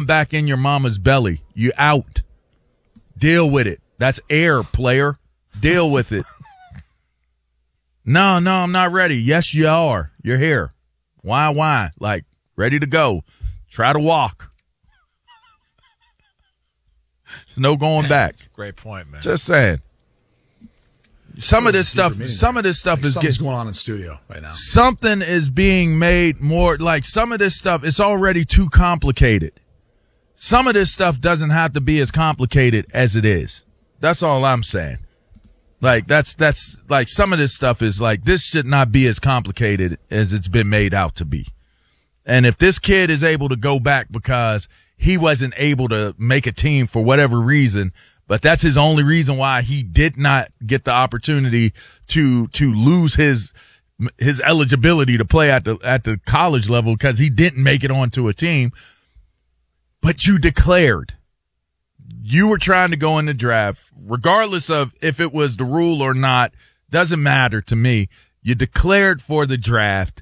back in your mama's belly. You out. Deal with it. That's air, player. Deal with it. No, I'm not ready. Yes, you are. You're here. Why? Like, ready to go. Try to walk. There's no going back. Great point, man. Just saying. Some of this stuff is something's going on in studio right now. Something is being made more like some of this stuff. It's already too complicated. Some of this stuff doesn't have to be as complicated as it is. That's all I'm saying. Like that's like some of this stuff is like this should not be as complicated as it's been made out to be. And if this kid is able to go back because he wasn't able to make a team for whatever reason, but that's his only reason why he did not get the opportunity to lose his eligibility to play at the college level because he didn't make it onto a team. But you declared. You were trying to go in the draft, regardless of if it was the rule or not, doesn't matter to me. You declared for the draft.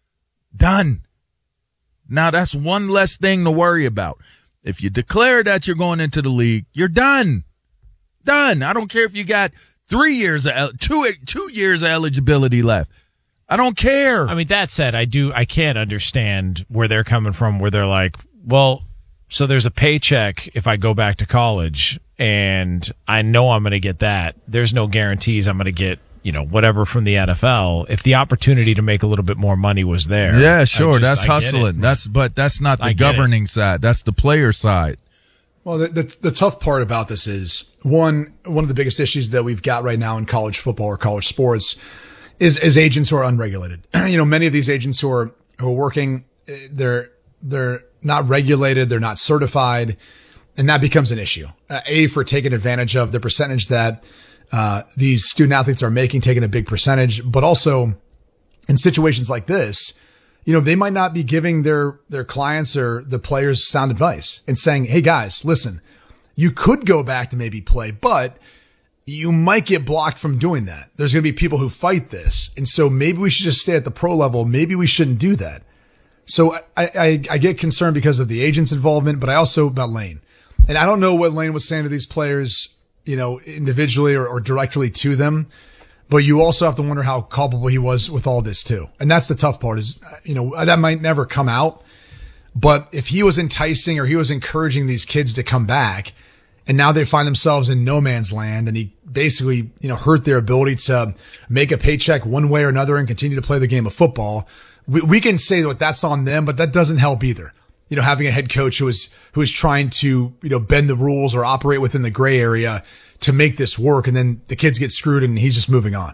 Done. Now that's one less thing to worry about. If you declare that you're going into the league, you're done. Done. I don't care if you got 3 years of 2 years of eligibility left. I don't care. I mean, that said, I can't understand where they're coming from, where they're like, well, so there's a paycheck if I go back to college, and I know I'm going to get that. There's no guarantees I'm going to get, whatever from the NFL. If the opportunity to make a little bit more money was there. Yeah, sure. That's hustling. But that's not the governing side. That's the player side. Well, the tough part about this is one of the biggest issues that we've got right now in college football or college sports is agents who are unregulated. Many of these agents who are working, they're not regulated, they're not certified, and that becomes an issue. For taking advantage of the percentage that these student athletes are making, taking a big percentage, but also in situations like this, they might not be giving their clients or the players sound advice and saying, hey guys, listen, you could go back to maybe play, but you might get blocked from doing that. There's going to be people who fight this. And so maybe we should just stay at the pro level. Maybe we shouldn't do that. So I get concerned because of the agent's involvement, but I also about Lane. And I don't know what Lane was saying to these players, individually or directly to them. But you also have to wonder how culpable he was with all this too. And that's the tough part is, that might never come out. But if he was enticing or he was encouraging these kids to come back and now they find themselves in no man's land and he basically, hurt their ability to make a paycheck one way or another and continue to play the game of football. We can say that that's on them, but that doesn't help either. Having a head coach who is trying to, bend the rules or operate within the gray area to make this work. And then the kids get screwed and he's just moving on,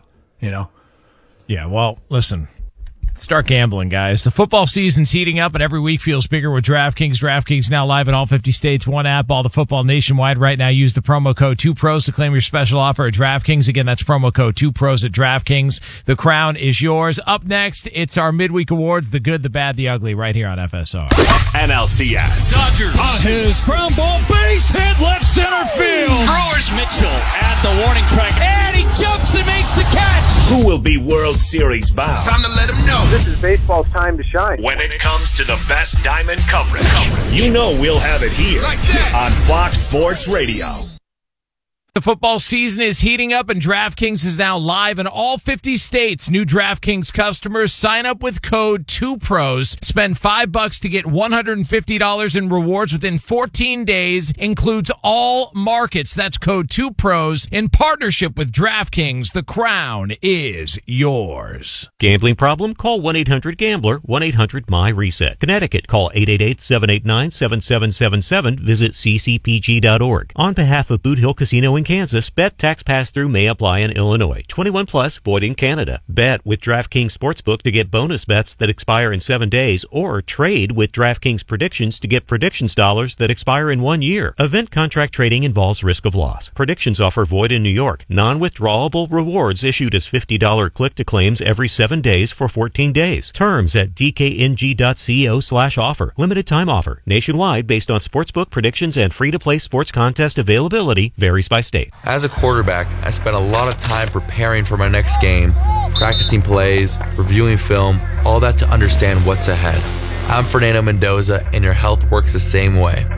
Yeah. Well, listen, start gambling, guys. The football season's heating up and every week feels bigger with DraftKings. DraftKings now live in all 50 states. One app, all the football nationwide right now. Use the promo code 2pros to claim your special offer at DraftKings. Again, that's promo code 2pros at DraftKings. The crown is yours. Up next, it's our midweek awards, the good, the bad, the ugly, right here on FSR. NLCS. Dodgers on his ground ball, base hit, left center field. Brewers Mitchell at the warning track, and he jumps and makes the catch. Who will be World Series bound? Time to let him know. This is baseball's time to shine. When it comes to the best diamond coverage, we'll have it here on Fox Sports Radio. The football season is heating up and DraftKings is now live in all 50 states. New DraftKings customers sign up with code 2pros. Spend $5 to get $150 in rewards within 14 days. Includes all markets. That's code 2pros in partnership with DraftKings. The crown is yours. Gambling problem? Call 1-800-GAMBLER, 1-800-MY-RESET. Connecticut, call 888-789-7777. Visit ccpg.org. On behalf of Boot Hill Casino in Kansas, bet tax pass-through may apply in Illinois. 21 plus, void in Canada. Bet with DraftKings Sportsbook to get bonus bets that expire in 7 days, or trade with DraftKings Predictions to get predictions dollars that expire in 1 year. Event contract trading involves risk of loss. Predictions offer void in New York. Non-withdrawable rewards issued as $50 click-to-claims every 7 days for 14 days. Terms at dkng.co/offer. Limited time offer. Nationwide based on sportsbook predictions and free-to-play sports contest availability varies by state. As a quarterback, I spent a lot of time preparing for my next game, practicing plays, reviewing film, all that to understand what's ahead. I'm Fernando Mendoza, and your health works the same way.